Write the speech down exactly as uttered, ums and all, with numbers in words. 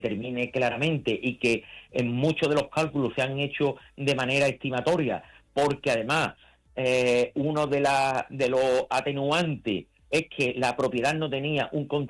determine claramente y que en muchos de los cálculos se han hecho de manera estimatoria, porque además eh, uno de, la, de los atenuantes es que la propiedad no tenía un contrato